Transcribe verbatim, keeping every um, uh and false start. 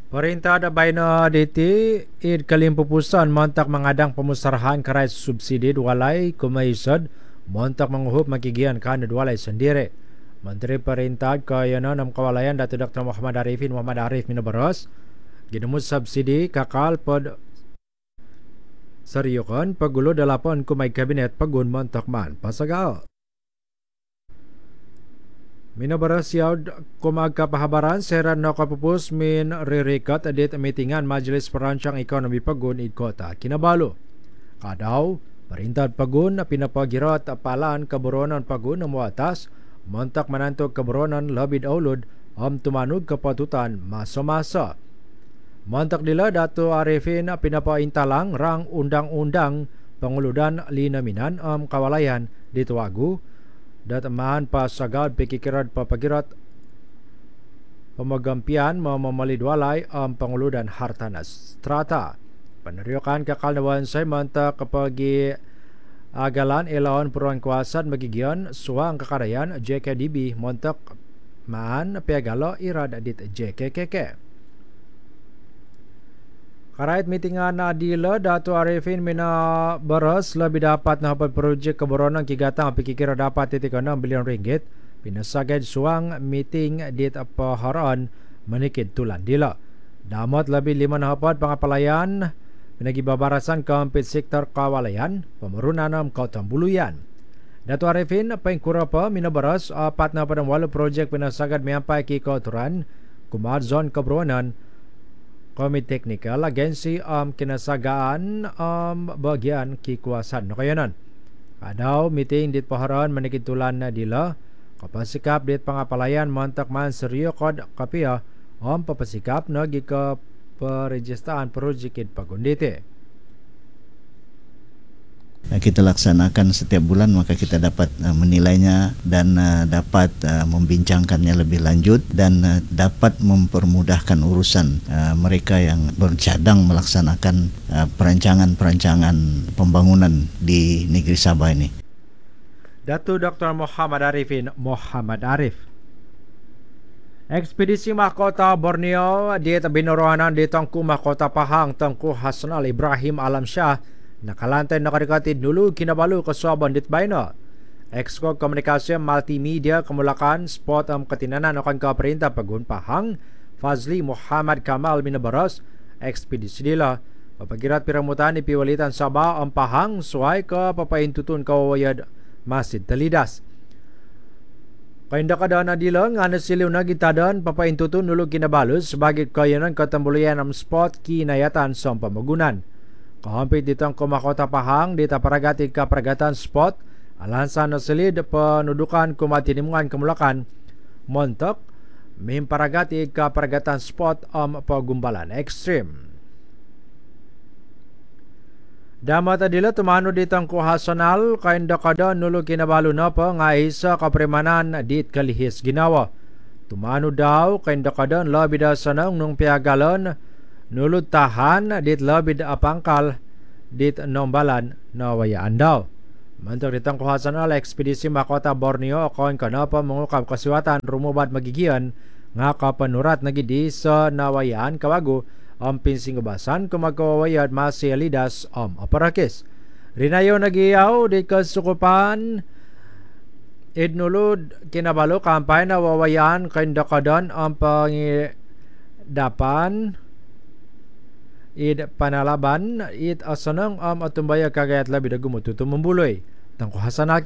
Perintah da baina diti id kalimpupusan montak mengadang pemusarahan kerai subsidi dualai kumaisad montak menguhup makigian kan dualai sendiri. Menteri Perintah Kayana Nam Kawalayan Datuk Doktor Muhammad Arifin Muhammad Arif Minabaras ginemu subsidi kakal pod seriukan pagulo dalapan kumai kabinet pagun montak man pasagal. Minabaras yaud kumagka pahabaran seran no kapupus min ririkat edit mitingan Majelis Perancang Ekonomi Pagun id Kota Kinabalu. Kadaw, perintah Pagun pinapagirat apalan keburonan Pagun namo atas montak menantuk keburonan lebih daulud am tumanog kepatutan masa-masa. Montak dila Dato Arifin pinapaintalang rang undang-undang penguludan linaminan am kawalayan di Tuagu datamaan pasagad pikikirat papagirat pemagampian mamamali dualay ang panguludan hartana strata. Panaryokan kakalnawan say manta kapag agalan ilawan puruan kuwasan magigyan suwang kakarayan J K D B montak maan piagalo irad dit J K K K. Karait mitingan na adila Dato Arifin mina baras lebih dapat na hapad projek keburonan kigatang pikikira dapat titik enam bilion ringgit pinasagad suang meeting dit paharaan menikid tulan dila. Damat lebih lima na hapad pangapalayan pinagibabarasan kampit sektor kawalayan pamarunan ng Kautambuluyan. Dato Arifin pangkura pa minabaras apat na padang walo projek pinasagad miyampay ki kauturan kumad zon keburonan Komite Teknikal Agensi am um, kinasagaan am um, bagian kikuasan no kayanan. Kadaw meeting dit paharan manikitulan na dila kapasikap dit pangapalayan montak man seryo kod kapia am um, papasikap na gika perejistaan projekit pagundite. Kita laksanakan setiap bulan maka kita dapat uh, menilainya dan uh, dapat uh, membincangkannya lebih lanjut dan uh, dapat mempermudahkan urusan uh, mereka yang bercadang melaksanakan uh, perancangan-perancangan pembangunan di negeri Sabah ini. Datuk Doktor Muhammad Arifin Muhammad Arif. Ekspedisi Mahkota Borneo di binorohanan di Tengku Mahkota Pahang Tengku Hasnal Ibrahim Alam Shah nakalantay nakadikatid nulu Kinabalu kasuaban dit bayna. Exco Komunikasi Multimedia Kemulakan Spot am katinanan akan ka perintah Pagun Pahang Fazli Muhammad Kamal Minabaras ekspedisi dila papagirat piramutan ipiwalitan Sabah am Pahang suai ke papaintutun kawayad Masjid Talidas. Kainda kada na dila nga nasiliw na gitadan papaintutun nulu Kinabalu sebagai kayanan katambuluyan am spot kinayatan sa pamagunan. Kahampit ditang kumakota Pahang dita paragati ka paragatan spot alansan na silid penudukan kumatinimungan kemulakan montok mim paragati ka paragatan spot am pagumbalan ekstrem. Damat adila tumano ditang kuhasonal kainda kada nulo Kinabalu na pa nga isa kaprimanan dit kalihis ginawa. Tumano daw kainda kada labi da sanang nung piagalan nulud tahan dit labid apangkal dit nombalan na wayaan daw. Mantok ditang kuhasan ala ekspedisi Mahkota Borneo akon kanapa mengukam kasiwatan rumubad magigian nga kapanurat nagidi sa nawayaan kawago ang pinsing ubasan kumagkawayad masilidas am aparakis. Rinayo nagiyaw di kasukupan idnulud Kinabalu kampay na wawayaan kaindakadan ang pangidapan id panalaban id asanang am atumbaya kagayat labi dagumututum membuloy tangko hasanaki